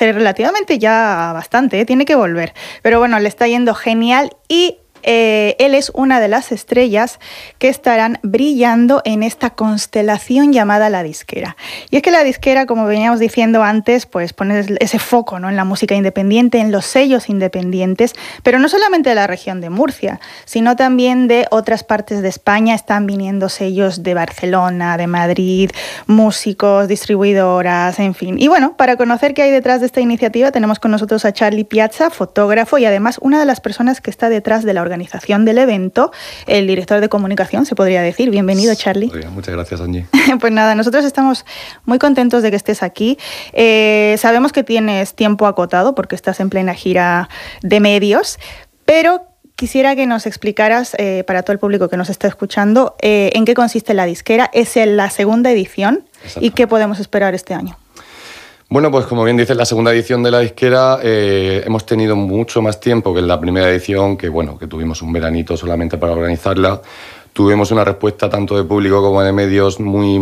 hace relativamente ya bastante, tiene que volver. Pero bueno, le está yendo genial y él es una de las estrellas que estarán brillando en esta constelación llamada la disquera. Y es que la disquera, como veníamos diciendo antes, pues pone ese foco, ¿no?, en la música independiente, en los sellos independientes, pero no solamente de la región de Murcia, sino también de otras partes de España. Están viniendo sellos de Barcelona, de Madrid, músicos, distribuidoras, en fin. Y bueno, para conocer qué hay detrás de esta iniciativa tenemos con nosotros a Charlie Piazza, fotógrafo y además una de las personas que está detrás de la organización del evento, el director de comunicación, se podría decir. Bienvenido, Charlie. Muchas gracias, Angie. Pues nada, nosotros estamos muy contentos de que estés aquí. Sabemos que tienes tiempo acotado porque estás en plena gira de medios, pero quisiera que nos explicaras, para todo el público que nos está escuchando, en qué consiste la disquera. Es la segunda edición y qué podemos esperar este año. Bueno, pues como bien dices, la segunda edición de la disquera hemos tenido mucho más tiempo que en la primera edición, que tuvimos un veranito solamente para organizarla. Tuvimos una respuesta tanto de público como de medios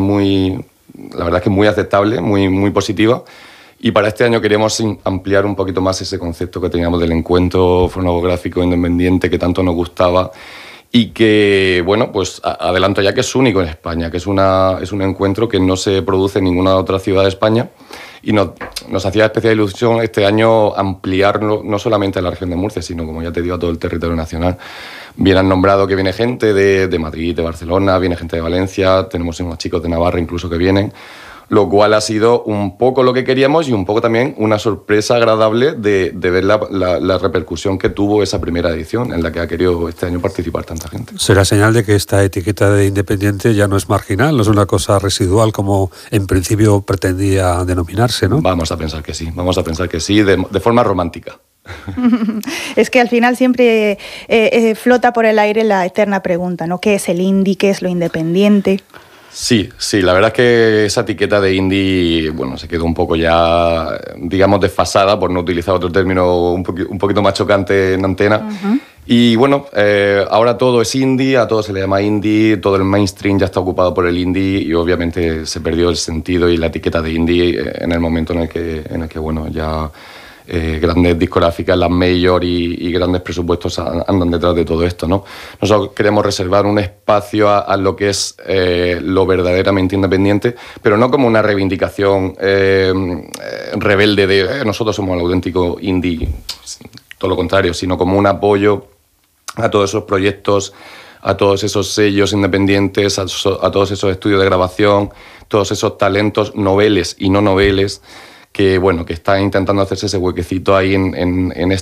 la verdad es que muy aceptable, muy positiva. Y para este año queríamos ampliar un poquito más ese concepto que teníamos del encuentro fonográfico independiente que tanto nos gustaba. Y que, bueno, pues adelanto ya que es único en España, que es un encuentro que no se produce en ninguna otra ciudad de España. Y nos hacía especial ilusión este año ampliarlo, no solamente a la región de Murcia, sino, como ya te digo, a todo el territorio nacional. Bien han nombrado que viene gente de Madrid, de Barcelona, viene gente de Valencia, tenemos unos chicos de Navarra incluso que vienen, lo cual ha sido un poco lo que queríamos y un poco también una sorpresa agradable de ver la repercusión que tuvo esa primera edición en la que ha querido este año participar tanta gente. Será señal de que esta etiqueta de independiente ya no es marginal, no es una cosa residual como en principio pretendía denominarse, ¿no? Vamos a pensar que sí, de forma romántica. Es que al final siempre flota por el aire la eterna pregunta, ¿no? ¿Qué es el indie? ¿Qué es lo independiente? Sí, la verdad es que esa etiqueta de indie, se quedó un poco ya, digamos, desfasada, por no utilizar otro término un poquito más chocante en antena. Uh-huh. Y ahora todo es indie, a todo se le llama indie, todo el mainstream ya está ocupado por el indie y obviamente se perdió el sentido y la etiqueta de indie en el momento en el que ya grandes discográficas, las major y grandes presupuestos andan detrás de todo esto, ¿no? Nosotros queremos reservar un espacio a lo que es lo verdaderamente independiente, pero no como una reivindicación rebelde de nosotros somos el auténtico indie, todo lo contrario, sino como un apoyo a todos esos proyectos, a todos esos sellos independientes, a todos esos estudios de grabación, todos esos talentos noveles y no noveles que están intentando hacerse ese huequecito ahí en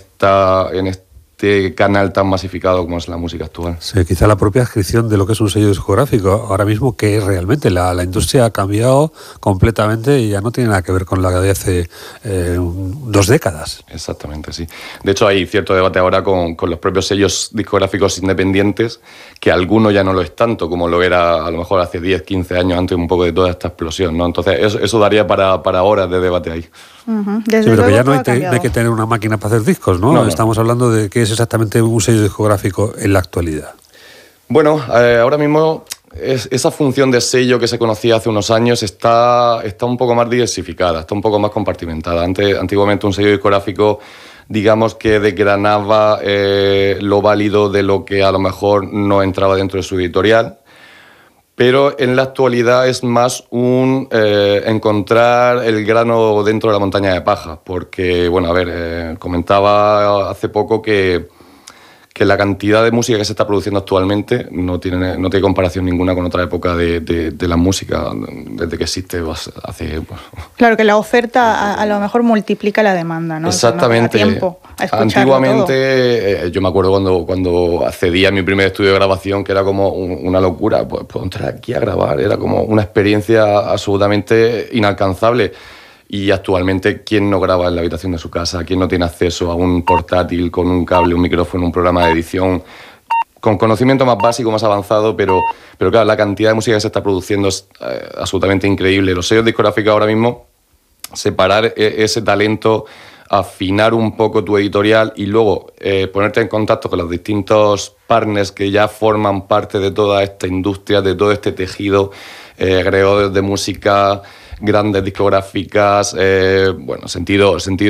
este canal tan masificado como es la música actual. Sí, quizá la propia descripción de lo que es un sello discográfico ahora mismo, que realmente la industria ha cambiado completamente y ya no tiene nada que ver con la de hace 2 décadas. Exactamente, sí. De hecho, hay cierto debate ahora con los propios sellos discográficos independientes, que alguno ya no lo es tanto como lo era a lo mejor hace 10, 15 años antes un poco de toda esta explosión, ¿no? Entonces, eso daría para horas de debate ahí. Uh-huh. Sí, pero que ya no hay que tener una máquina para hacer discos, ¿no? No. Estamos hablando de qué es exactamente un sello discográfico en la actualidad. Bueno, ahora mismo esa función de sello que se conocía hace unos años está un poco más diversificada, está un poco más compartimentada. Antiguamente un sello discográfico, digamos que desgranaba lo válido de lo que a lo mejor no entraba dentro de su editorial. Pero en la actualidad es más encontrar el grano dentro de la montaña de paja, porque, comentaba hace poco que la cantidad de música que se está produciendo actualmente no tiene comparación ninguna con otra época de la música, desde que existe hace... Claro, que la oferta a lo mejor multiplica la demanda, ¿no? Exactamente. No da tiempo a antiguamente, todo. yo me acuerdo cuando accedí a mi primer estudio de grabación, que era como una locura, pues entrar aquí a grabar, era como una experiencia absolutamente inalcanzable. Y actualmente, ¿quién no graba en la habitación de su casa? ¿Quién no tiene acceso a un portátil con un cable, un micrófono, un programa de edición? Con conocimiento más básico, más avanzado, pero claro, la cantidad de música que se está produciendo es absolutamente increíble. Los sellos discográficos ahora mismo, separar ese talento, afinar un poco tu editorial y luego ponerte en contacto con los distintos partners que ya forman parte de toda esta industria, de todo este tejido, agregadores de música, grandes discográficas, sentido